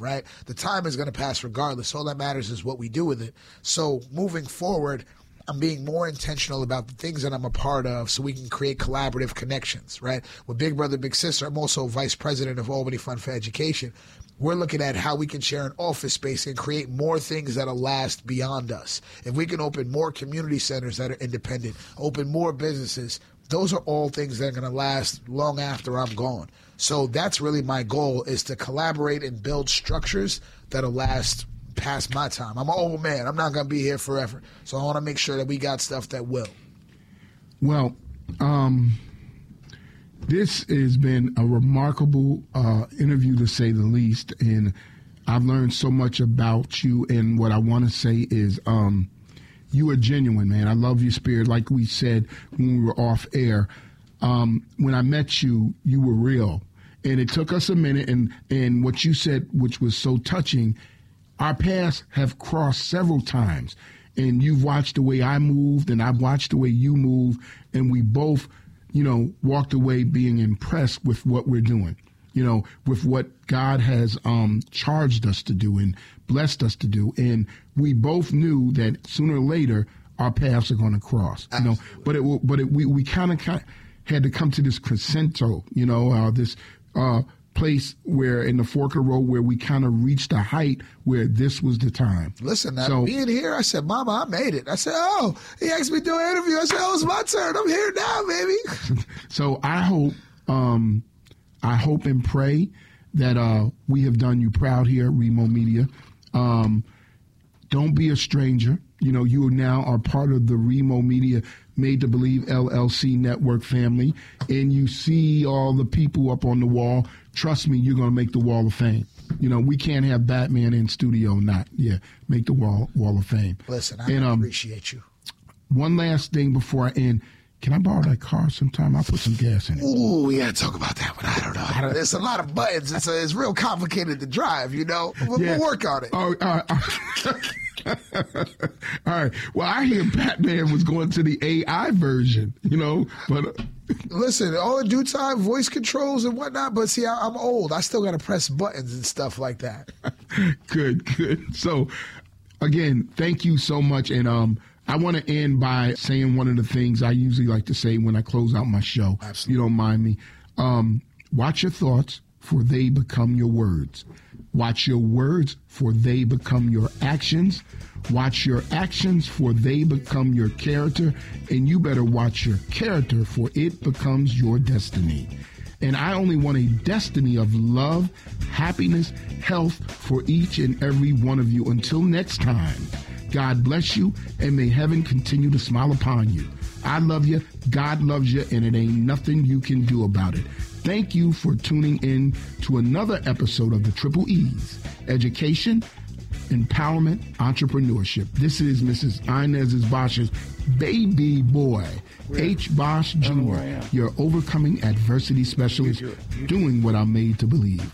right? The time is going to pass regardless. All that matters is what we do with it. So moving forward, I'm being more intentional about the things that I'm a part of so we can create collaborative connections, right? With Big Brother, Big Sister, I'm also vice president of Albany Fund for Education. We're looking at how we can share an office space and create more things that'll last beyond us. If we can open more community centers that are independent, open more businesses, those are all things that are going to last long after I'm gone. So that's really my goal, is to collaborate and build structures that'll last past my time. I'm an old man. I'm not going to be here forever. So I want to make sure that we got stuff that will. Well, this has been a remarkable interview, to say the least, and I've learned so much about you. And what I want to say is you are genuine, man. I love your spirit. Like we said when we were off air, when I met you, you were real. And it took us a minute, and what you said, which was so touching, our paths have crossed several times, and you've watched the way I moved, and I've watched the way you move, and we both, walked away being impressed with what we're doing, with what God has charged us to do and blessed us to do. And we both knew that sooner or later our paths are going to cross, we kind of had to come to this crescendo, this place where in the fork of the road where we kind of reached a height where this was the time. Listen, being here, I said, Mama, I made it. I said, he asked me to do an interview. I said, it's my turn. I'm here now, baby. So I hope and pray that we have done you proud here at Remo Media. Don't be a stranger. You now are part of the Remo Media Made to Believe LLC network family, and you see all the people up on the wall. Trust me, you're going to make the Wall of Fame. We can't have Batman in studio not. Yeah, make the Wall of Fame. Listen, I appreciate you. One last thing before I end. Can I borrow that car sometime? I'll put some gas in it. Ooh, we got to talk about that, but I don't know. There's a lot of buttons. It's real complicated to drive, We'll work on it. Oh, all right. Well, I hear Batman was going to the AI version, but listen, all in due time, voice controls and whatnot. But see, I'm old. I still got to press buttons and stuff like that. Good. So, again, thank you so much. And I want to end by saying one of the things I usually like to say when I close out my show. Absolutely. If you don't mind me. Watch your thoughts, for they become your words. Watch your words, for they become your actions. Watch your actions, for they become your character. And you better watch your character, for it becomes your destiny. And I only want a destiny of love, happiness, health for each and every one of you. Until next time, God bless you, and may heaven continue to smile upon you. I love you, God loves you, and it ain't nothing you can do about it. Thank you for tuning in to another episode of the Triple E's, Education, Empowerment, Entrepreneurship. This is Mrs. Inez Bosch's baby boy, H. Bosch Jr., your overcoming adversity specialist, doing what I'm made to believe.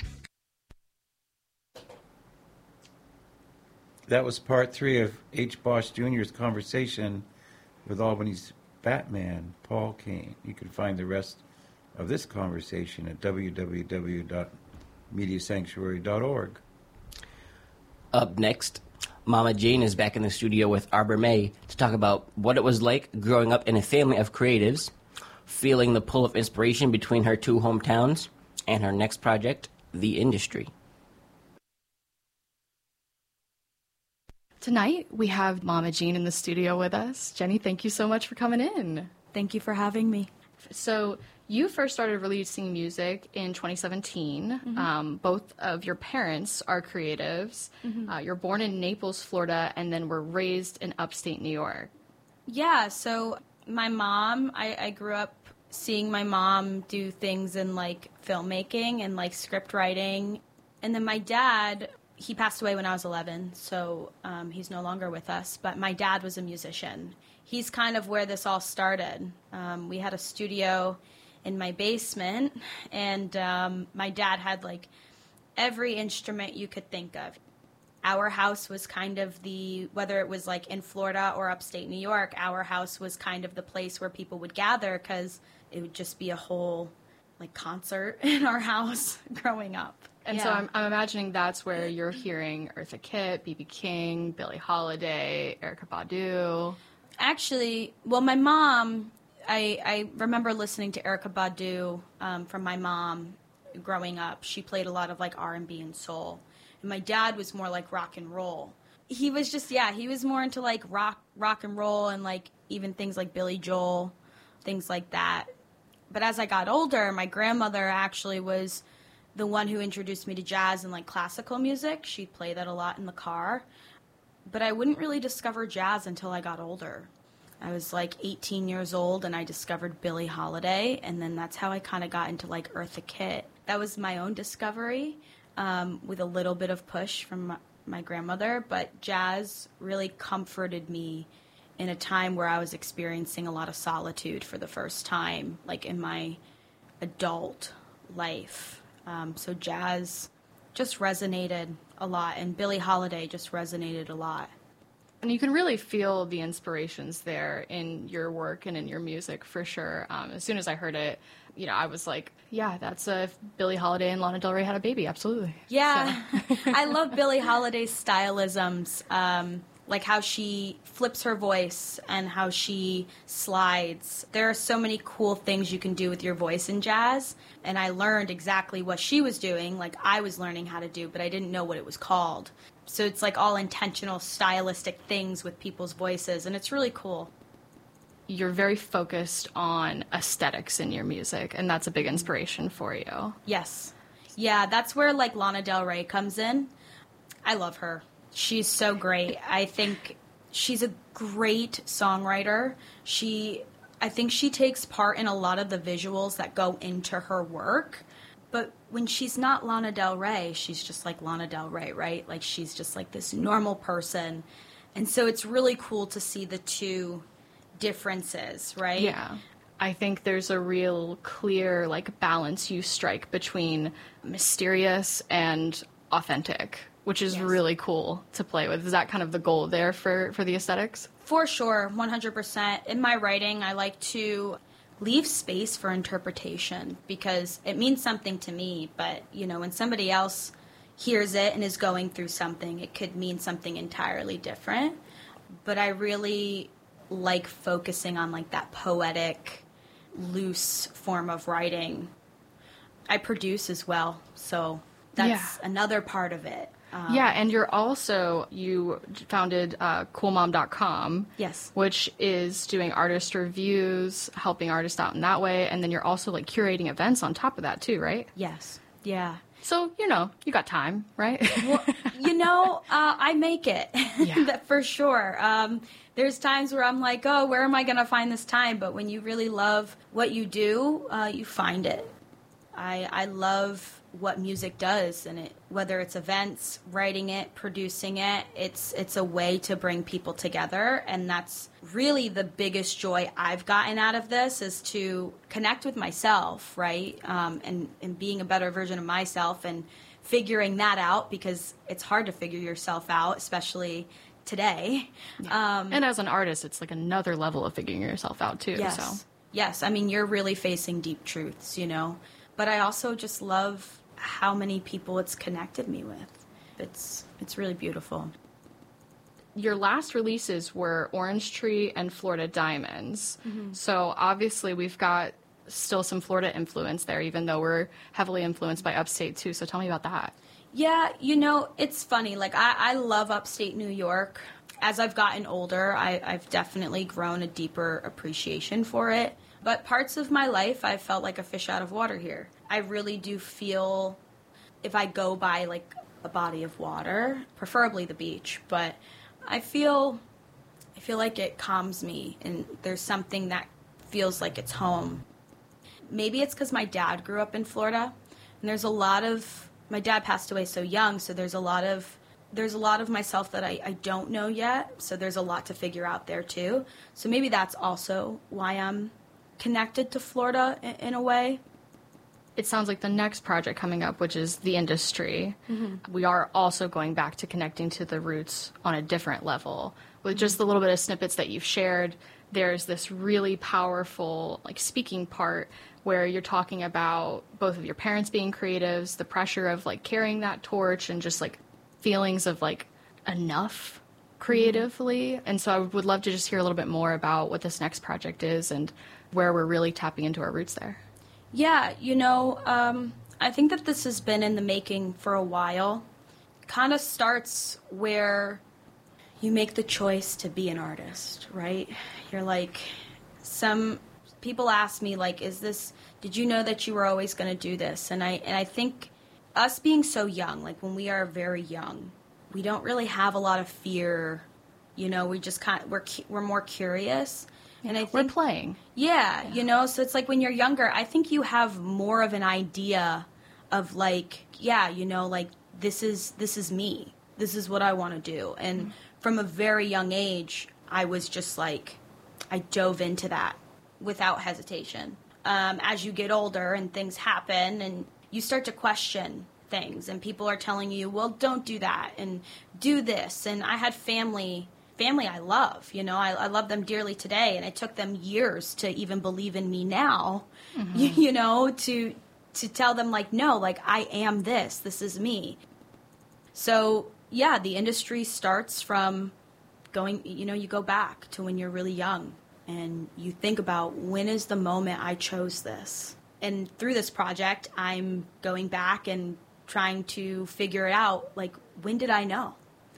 That was part 3 of H. Bosch Jr.'s conversation with Albany's Batman, Paul Kane. You can find the rest of this conversation at www.mediasanctuary.org. Up next, Mama Jane is back in the studio with Arbor May to talk about what it was like growing up in a family of creatives, feeling the pull of inspiration between her 2 hometowns, and her next project, The Industry. Tonight, we have Mama Jean in the studio with us. Jenny, thank you so much for coming in. Thank you for having me. So you first started releasing music in 2017. Mm-hmm. Both of your parents are creatives. Mm-hmm. You're born in Naples, Florida, and then were raised in upstate New York. Yeah, so my mom, I grew up seeing my mom do things in, like, filmmaking and, like, script writing. And then my dad, he passed away when I was 11, so he's no longer with us. But my dad was a musician. He's kind of where this all started. We had a studio in my basement, and my dad had, like, every instrument you could think of. Our house was kind of whether it was, like, in Florida or upstate New York, our house was kind of the place where people would gather because it would just be a whole, like, concert in our house growing up. And so I'm imagining that's where you're hearing Eartha Kitt, B.B. King, Billie Holiday, Erykah Badu. Actually, well, my mom, I remember listening to Erykah Badu from my mom growing up. She played a lot of like R&B and soul. And my dad was more like rock and roll. He was just, he was more into like rock and roll and like even things like Billy Joel, things like that. But as I got older, my grandmother actually was the one who introduced me to jazz and like classical music. She'd play that a lot in the car. But I wouldn't really discover jazz until I got older. I was like 18 years old and I discovered Billie Holiday, and then that's how I kind of got into like Eartha Kitt. That was my own discovery with a little bit of push from my grandmother, but jazz really comforted me in a time where I was experiencing a lot of solitude for the first time, like in my adult life. So jazz just resonated a lot, and Billie Holiday just resonated a lot. And you can really feel the inspirations there in your work and in your music for sure. As soon as I heard it, I was like, yeah, that's if Billie Holiday and Lana Del Rey had a baby, absolutely. Yeah, so. I love Billie Holiday's stylisms, like how she flips her voice and how she slides. There are so many cool things you can do with your voice in jazz, and I learned exactly what she was doing, like I was learning how to do, but I didn't know what it was called. So it's like all intentional stylistic things with people's voices, and it's really cool. You're very focused on aesthetics in your music, and that's a big inspiration for you. Yes. Yeah, that's where like Lana Del Rey comes in. I love her. She's so great. I think she's a great songwriter. I think she takes part in a lot of the visuals that go into her work. But when she's not Lana Del Rey, she's just like Lana Del Rey, right? Like she's just like this normal person. And so it's really cool to see the two differences, right? Yeah. I think there's a real clear like balance you strike between mysterious and authentic, which is really cool to play with. Is that kind of the goal there for the aesthetics? For sure, 100%. In my writing, I like to leave space for interpretation because it means something to me, but, when somebody else hears it and is going through something, it could mean something entirely different. But I really like focusing on, like, that poetic, loose form of writing. I produce as well, so that's another part of it. And you founded coolmom.com. Yes. Which is doing artist reviews, helping artists out in that way. And then you're also like curating events on top of that too, right? Yes. Yeah. So, you got time, right? Well, I make it. Yeah. For sure. There's times where I'm like, oh, where am I going to find this time? But when you really love what you do, you find it. I love what music does, and whether it's events, writing it, producing it, it's a way to bring people together, and that's really the biggest joy I've gotten out of this is to connect with myself, right? And being a better version of myself and figuring that out because it's hard to figure yourself out, especially today. Yeah. And as an artist, it's like another level of figuring yourself out too. Yes. So. Yes. I mean, you're really facing deep truths, But I also just love how many people it's connected me with. It's really beautiful. Your last releases were Orange Tree and Florida Diamonds. Mm-hmm. So obviously we've got still some Florida influence there, even though we're heavily influenced by upstate too. So tell me about that. Yeah, it's funny. Like I love upstate New York. As I've gotten older, I've definitely grown a deeper appreciation for it. But parts of my life, I felt like a fish out of water here. I really do feel, if I go by like a body of water, preferably the beach, but I feel like it calms me, and there's something that feels like it's home. Maybe it's because my dad grew up in Florida, and my dad passed away so young, so there's a lot of myself that I don't know yet, so there's a lot to figure out there too. So maybe that's also why I'm connected to Florida in a way. It sounds like the next project coming up, which is The Industry, we are also going back to connecting to the roots on a different level. With just the little bit of snippets that you've shared, there's this really powerful like speaking part where you're talking about both of your parents being creatives, the pressure of like carrying that torch and just like feelings of like enough creatively. And so I would love to just hear a little bit more about what this next project is and where we're really tapping into our roots there. Yeah, I think that this has been in the making for a while. Kind of starts where you make the choice to be an artist, right? You're like, some people ask me, like, did you know that you were always going to do this? And I think us being so young, like when we are very young, we don't really have a lot of fear. We just we're more curious. And I think we're playing. Yeah, so it's like when you're younger, I think you have more of an idea of like, like this is me. This is what I want to do. And from a very young age, I was just like, I dove into that without hesitation. As you get older and things happen and you start to question things and people are telling you, well, don't do that and do this. And I had family I love, I love them dearly today. And it took them years to even believe in me now, to tell them like, no, like I am this is me. So yeah, the industry starts from going, you go back to when you're really young and you think about when is the moment I chose this. And through this project, I'm going back and trying to figure it out. Like, when did I know?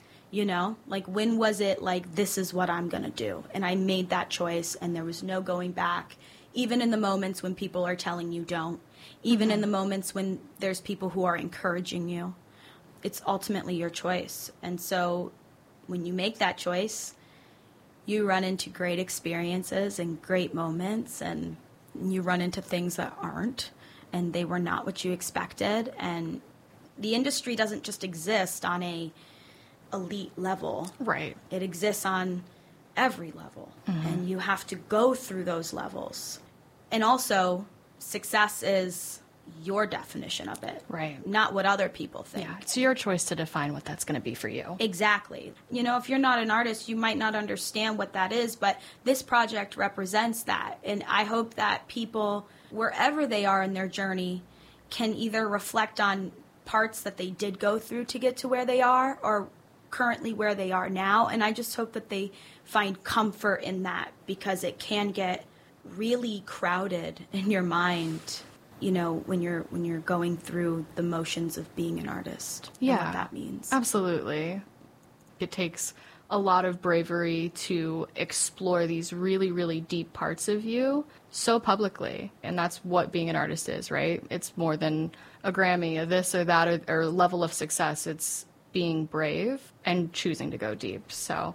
Like when was it like, this is what I'm going to do? And I made that choice and there was no going back, even in the moments when people are telling you don't, even in the moments when there's people who are encouraging you. It's ultimately your choice. And so when you make that choice, you run into great experiences and great moments, and you run into things that aren't, and they were not what you expected. And the industry doesn't just exist on a elite level. Right. It exists on every level, and you have to go through those levels. And also, success is your definition of it, right? Not what other people think. Yeah, it's your choice to define what that's going to be for you. Exactly. If you're not an artist, you might not understand what that is, but this project represents that. And I hope that people, wherever they are in their journey, can either reflect on parts that they did go through to get to where they are, or currently where they are now. And I just hope that they find comfort in that, because it can get really crowded in your mind, when you're going through the motions of being an artist. Yeah, and what that means. Absolutely. It takes a lot of bravery to explore these really, really deep parts of you so publicly. And that's what being an artist is, right? It's more than a Grammy, or this or that, or level of success. It's being brave and choosing to go deep. So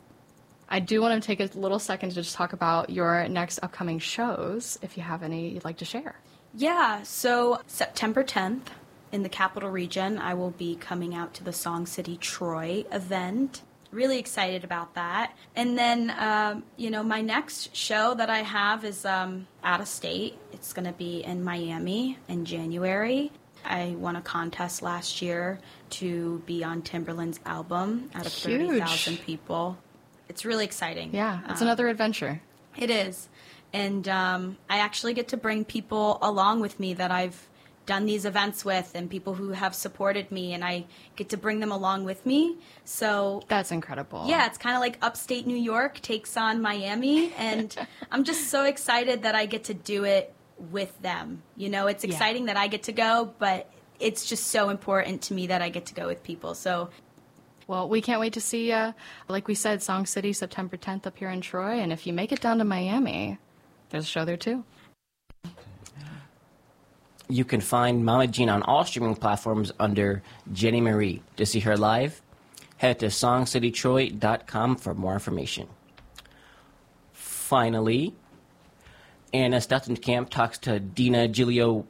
I do want to take a little second to just talk about your next upcoming shows, if you have any you'd like to share. Yeah, so September 10th in the Capital Region, I will be coming out to the Song City Troy event. Really excited about that. And then, my next show that I have is out of state. It's going to be in Miami in January. I won a contest last year to be on Timberland's album out of 30,000 people. It's really exciting. Yeah, it's another adventure. It is. And I actually get to bring people along with me that I've done these events with, and people who have supported me, and I get to bring them along with me. So that's incredible. Yeah, it's kind of like upstate New York takes on Miami, and I'm just so excited that I get to do it with them. It's exciting that I get to go, but it's just so important to me that I get to go with people. So, well, we can't wait to see, like we said, Song City, September 10th up here in Troy. And if you make it down to Miami, there's a show there too. You can find Mama Jean on all streaming platforms under Jenny Marie. To see her live, head to songcitytroy.com for more information. Finally, Anna Steltenkamp talks to Dina Gilio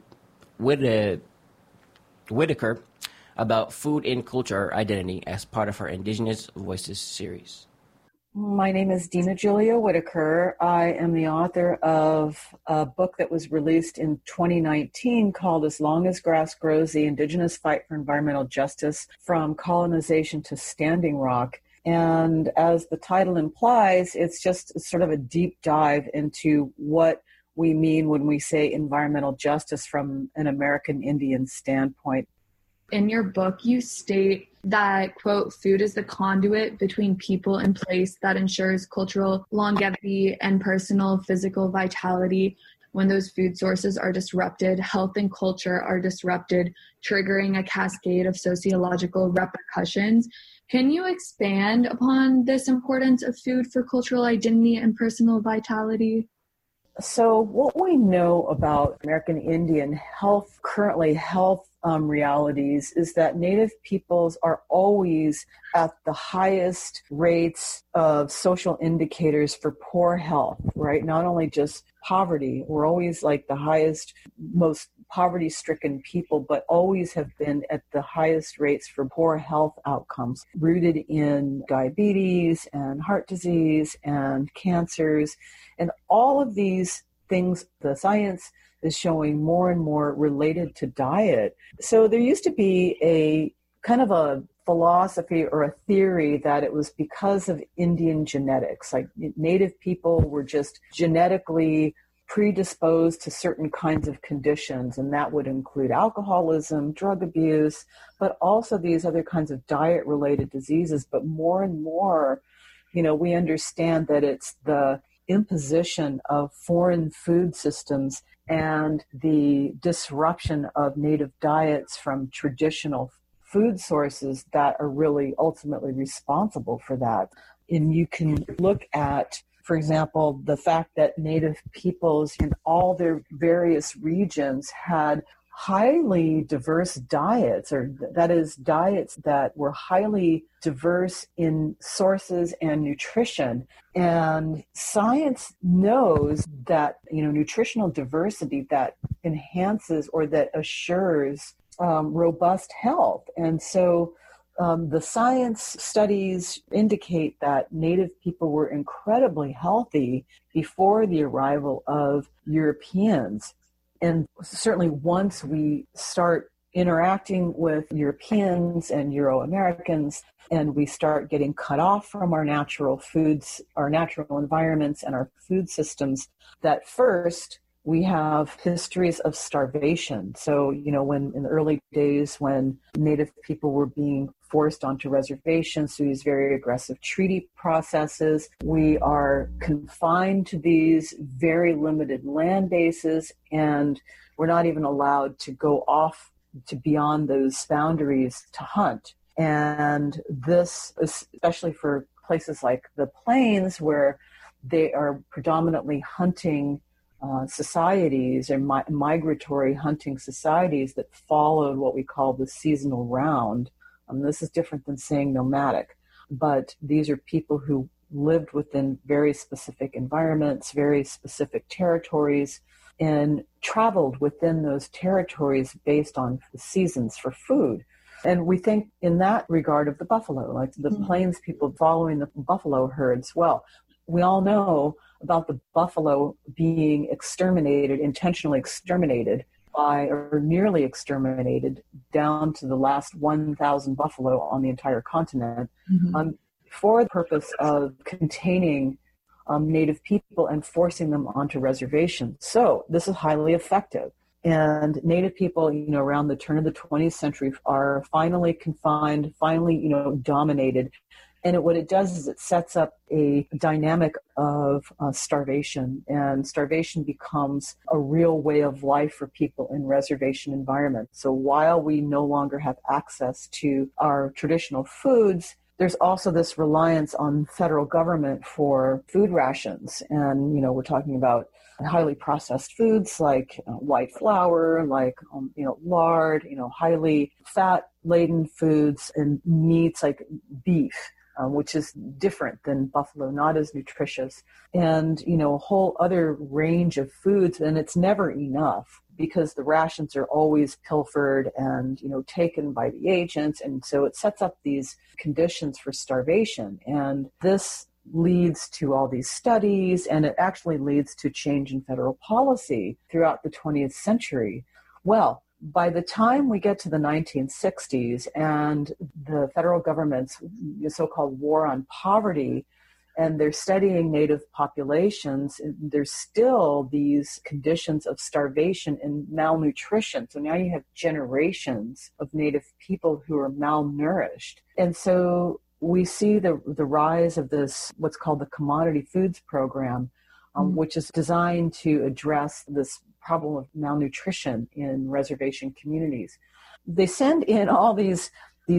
Whitaker about food and culture identity as part of her Indigenous Voices series. My name is Dina Julia Whitaker. I am the author of a book that was released in 2019 called As Long as Grass Grows, The Indigenous Fight for Environmental Justice from Colonization to Standing Rock. And as the title implies, it's just sort of a deep dive into what we mean when we say environmental justice from an American Indian standpoint. In your book, you state that, quote, food is the conduit between people and place that ensures cultural longevity and personal physical vitality. When those food sources are disrupted, health and culture are disrupted, triggering a cascade of sociological repercussions. Can you expand upon this importance of food for cultural identity and personal vitality? So what we know about American Indian health, currently health realities, is that Native peoples are always at the highest rates of social indicators for poor health, right? Not only just poverty, we're always like the highest, most poverty-stricken people, but always have been at the highest rates for poor health outcomes, rooted in diabetes and heart disease and cancers. And all of these things, the science is showing more and more related to diet. So there used to be a kind of a philosophy or a theory that it was because of Indian genetics, like Native people were just genetically predisposed to certain kinds of conditions, and that would include alcoholism, drug abuse, but also these other kinds of diet-related diseases. But more and more, we understand that it's the imposition of foreign food systems and the disruption of native diets from traditional food sources that are really ultimately responsible for that. And you can look at, for example, the fact that Native peoples in all their various regions had highly diverse diets, or that is diets that were highly diverse in sources and nutrition. And science knows that, nutritional diversity that enhances or that assures robust health. And so the science studies indicate that Native people were incredibly healthy before the arrival of Europeans. And certainly once we start interacting with Europeans and Euro-Americans, and we start getting cut off from our natural foods, our natural environments, and our food systems, that first we have histories of starvation. So, when in the early days when Native people were being forced onto reservations through these very aggressive treaty processes, we are confined to these very limited land bases, and we're not even allowed to go off to beyond those boundaries to hunt. And this, especially for places like the plains where they are predominantly hunting societies or migratory hunting societies that followed what we call the seasonal round. This is different than saying nomadic, but these are people who lived within very specific environments, very specific territories, and traveled within those territories based on the seasons for food. And we think in that regard of the buffalo, like the plains people following the buffalo herds. Well, we all know about the buffalo being exterminated, intentionally exterminated by, or nearly exterminated, down to the last 1,000 buffalo on the entire continent, for the purpose of containing Native people and forcing them onto reservations. So this is highly effective. And Native people, around the turn of the 20th century are finally confined, dominated. And what it does is it sets up a dynamic of starvation, and starvation becomes a real way of life for people in reservation environments. So while we no longer have access to our traditional foods, there's also this reliance on federal government for food rations. And, we're talking about highly processed foods like white flour, like, lard, highly fat-laden foods, and meats like beef, which is different than buffalo, not as nutritious, and, a whole other range of foods. And it's never enough because the rations are always pilfered and, taken by the agents. And so it sets up these conditions for starvation. And this leads to all these studies, and it actually leads to change in federal policy throughout the 20th century. Well, by the time we get to the 1960s and the federal government's so-called war on poverty and they're studying native populations, and there's still these conditions of starvation and malnutrition. So now you have generations of native people who are malnourished. And so we see the rise of this, what's called the Commodity Foods Program, which is designed to address this problem of malnutrition in reservation communities. They send in all these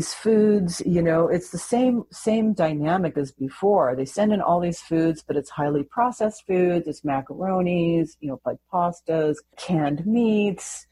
foods, it's the same dynamic as before. They send in all these foods, but it's highly processed foods. It's macaronis, like pastas, canned meats,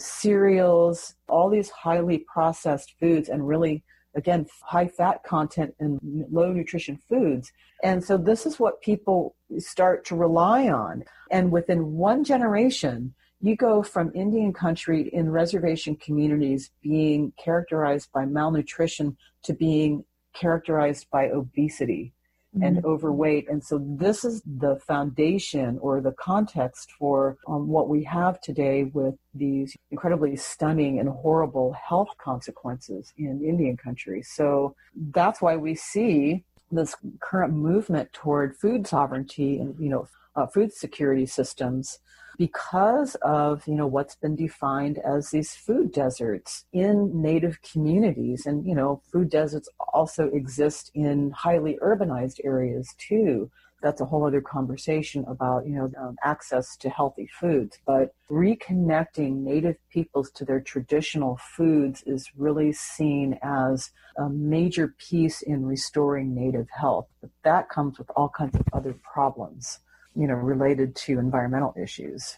cereals, all these highly processed foods, and really, again, high fat content and low nutrition foods. And so this is what people start to rely on. And within one generation, you go from Indian country in reservation communities being characterized by malnutrition to being characterized by obesity and overweight. And so this is the foundation or the context for what we have today with these incredibly stunning and horrible health consequences in Indian country. So that's why we see this current movement toward food sovereignty and, food security systems, because of, what's been defined as these food deserts in native communities. And, food deserts also exist in highly urbanized areas too. That's a whole other conversation about, access to healthy foods. But reconnecting native peoples to their traditional foods is really seen as a major piece in restoring native health. But that comes with all kinds of other problems, related to environmental issues.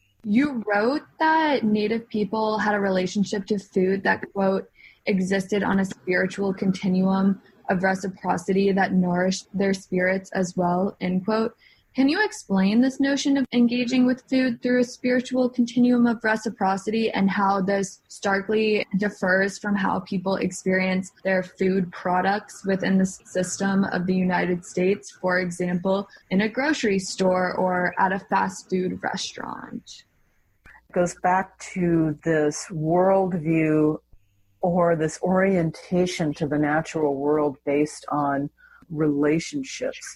You wrote that Native people had a relationship to food that, quote, existed on a spiritual continuum of reciprocity that nourished their spirits as well, end quote. Can you explain this notion of engaging with food through a spiritual continuum of reciprocity and how this starkly differs from how people experience their food products within the system of the United States, for example, in a grocery store or at a fast food restaurant? It goes back to this worldview or this orientation to the natural world based on relationships.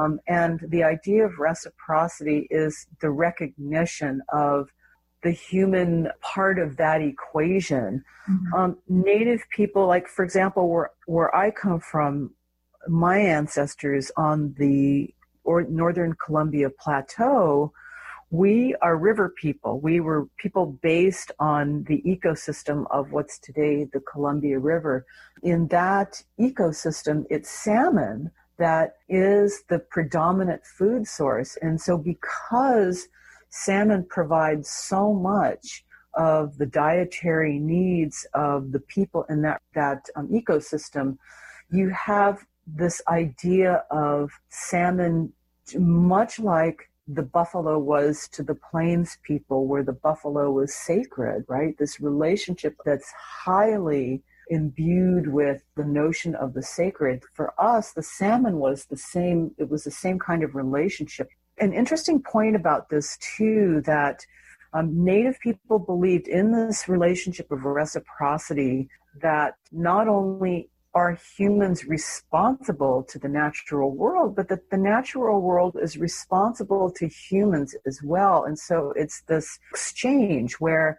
And the idea of reciprocity is the recognition of the human part of that equation. Native people, like, for example, where I come from, my ancestors on the Northern Columbia Plateau, we are river people. We were people based on the ecosystem of what's today the Columbia River. In that ecosystem, it's salmon that is the predominant food source. And so because salmon provides so much of the dietary needs of the people in that ecosystem, you have this idea of salmon much like the buffalo was to the plains people, where the buffalo was sacred, right? This relationship that's highly imbued with the notion of the sacred. For us, the salmon was the same. It was the same kind of relationship. An interesting point about this too, that Native people believed in this relationship of reciprocity, that not only are humans responsible to the natural world, but that the natural world is responsible to humans as well. And so it's this exchange where,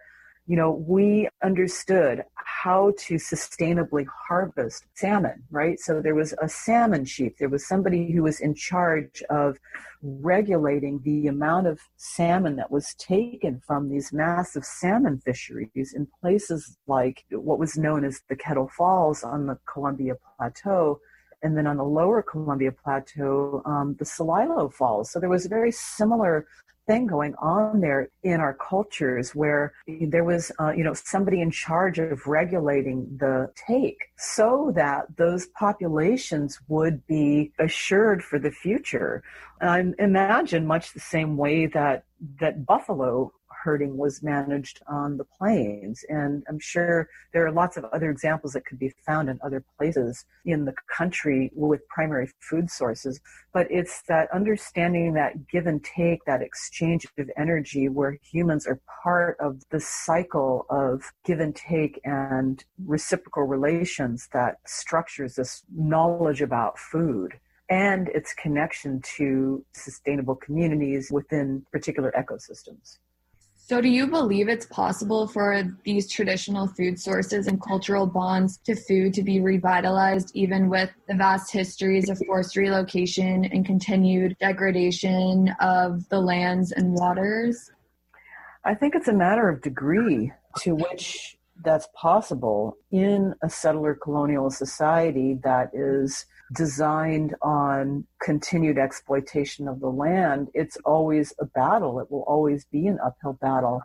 we understood how to sustainably harvest salmon, right? So there was a salmon chief. There was somebody who was in charge of regulating the amount of salmon that was taken from these massive salmon fisheries in places like what was known as the Kettle Falls on the Columbia Plateau, and then on the lower Columbia Plateau, the Celilo Falls. So there was a very similar thing going on there in our cultures, where there was, somebody in charge of regulating the take so that those populations would be assured for the future. And I imagine much the same way that buffalo herding was managed on the plains. And I'm sure there are lots of other examples that could be found in other places in the country with primary food sources. But it's that understanding, that give and take, that exchange of energy, where humans are part of the cycle of give and take and reciprocal relations that structures this knowledge about food. and its connection to sustainable communities within particular ecosystems. So do you believe it's possible for these traditional food sources and cultural bonds to food to be revitalized, even with the vast histories of forced relocation and continued degradation of the lands and waters? I think it's a matter of degree to which that's possible in a settler colonial society that is designed on continued exploitation of the land. It's always a battle. It will always be an uphill battle.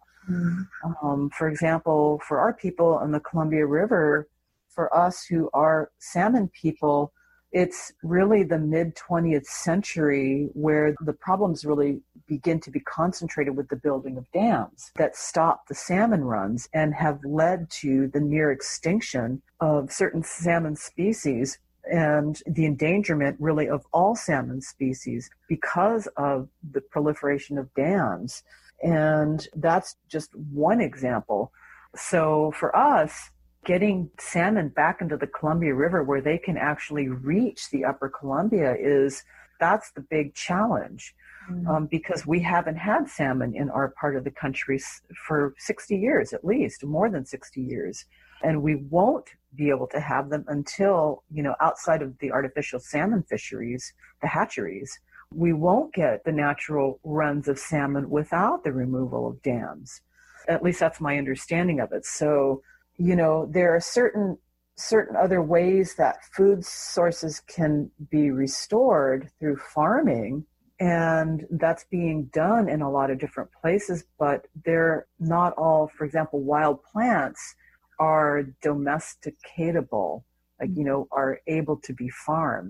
For example, for our people on the Columbia River, for us who are salmon people, it's really the mid-20th century where the problems really begin to be concentrated with the building of dams that stop the salmon runs and have led to the near extinction of certain salmon species and the endangerment really of all salmon species because of the proliferation of dams. And that's just one example. So for us, getting salmon back into the Columbia River where they can actually reach the upper Columbia that's the big challenge. Because we haven't had salmon in our part of the country for 60 years, at least, more than 60 years. And we won't be able to have them until, outside of the artificial salmon fisheries, the hatcheries, we won't get the natural runs of salmon without the removal of dams. At least that's my understanding of it. So, there are certain other ways that food sources can be restored through farming. And that's being done in a lot of different places, but they're not all, for example, wild plants are domesticatable, are able to be farmed.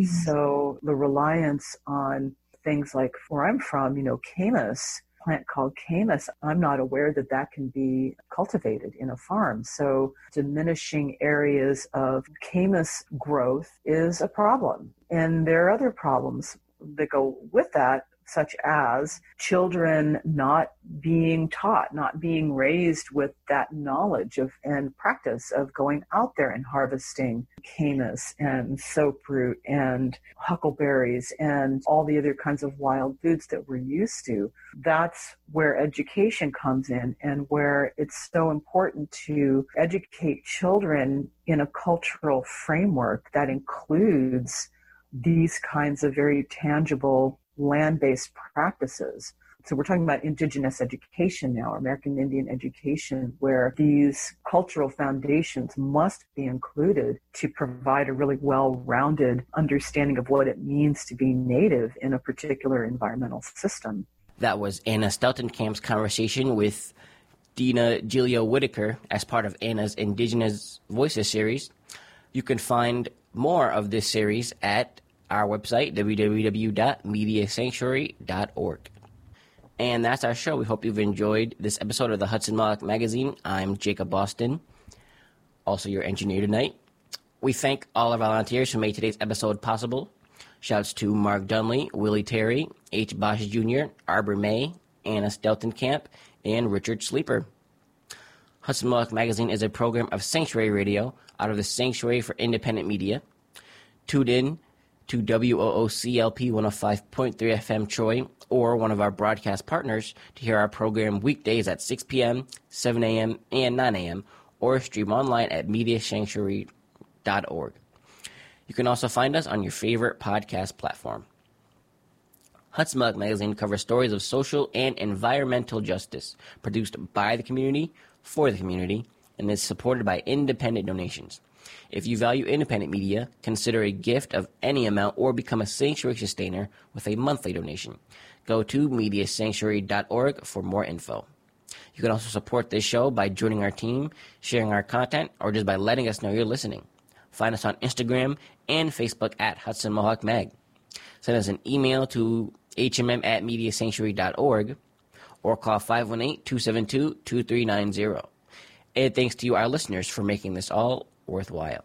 So the reliance on things like where I'm from, camas, plant called camas, I'm not aware that can be cultivated in a farm. So diminishing areas of camas growth is a problem. And there are other problems that go with that, such as children not being taught, not being raised with that knowledge of and practice of going out there and harvesting camas and soaproot and huckleberries and all the other kinds of wild foods that we're used to. That's where education comes in, and where it's so important to educate children in a cultural framework that includes these kinds of very tangible land-based practices. So we're talking about indigenous education now, American Indian education, where these cultural foundations must be included to provide a really well-rounded understanding of what it means to be native in a particular environmental system. That was Anna Steltenkamp's conversation with Dina Gilio Whitaker as part of Anna's Indigenous Voices series. You can find more of this series at our website, www.mediasanctuary.org. And that's our show. We hope you've enjoyed this episode of the Hudson Mohawk Magazine. I'm Jacob Boston, also your engineer tonight. We thank all our volunteers who made today's episode possible. Shouts to Mark Dunley, Willie Terry, H. Bosch Jr., Arbor May, Anna Steltenkamp, and Richard Sleeper. Hudson Mohawk Magazine is a program of Sanctuary Radio out of the Sanctuary for Independent Media. Tune in to WOOCLP 105.3 FM Troy or one of our broadcast partners to hear our program weekdays at 6 p.m., 7 a.m., and 9 a.m., or stream online at mediasanctuary.org. You can also find us on your favorite podcast platform. Hudson Mohawk Magazine covers stories of social and environmental justice, produced by the community, for the community, and is supported by independent donations. If you value independent media, consider a gift of any amount or become a Sanctuary sustainer with a monthly donation. Go to mediasanctuary.org for more info. You can also support this show by joining our team, sharing our content, or just by letting us know you're listening. Find us on Instagram and Facebook at Hudson Mohawk Mag. Send us an email to hmm@mediasanctuary.org or call 518-272-2390. And thanks to you, our listeners, for making this all worthwhile.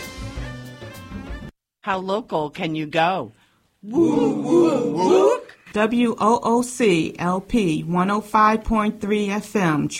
How local can you go? Woo, woo, woo. WOOC LP 105.3 FM.